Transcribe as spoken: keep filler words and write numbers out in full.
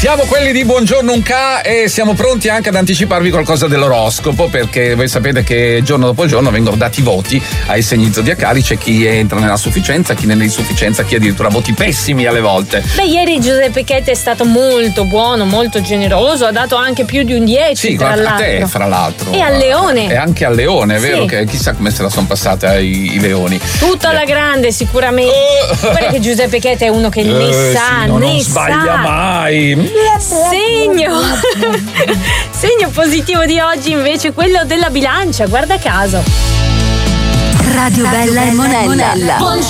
Siamo quelli di Buongiorno Unca e siamo pronti anche ad anticiparvi qualcosa dell'oroscopo, perché voi sapete che giorno dopo giorno vengono dati voti ai segni zodiacali. C'è chi entra nella sufficienza, chi nell'insufficienza, chi addirittura voti pessimi alle volte. Beh, ieri Giuseppe Chetti è stato molto buono, molto generoso, ha dato anche più di un dieci. Sì, tra guarda, a l'altro. te fra l'altro. E al leone. E anche al leone, è Sì. vero che chissà come se la sono passata i, i leoni. Tutto alla grande, sicuramente. Oh. Guarda che Giuseppe Chetti è uno che ne Eh, sa, sì, no, ne non sa. sbaglia mai. Segno segno positivo di oggi invece quello della bilancia, guarda caso. Radio Bella e Monella.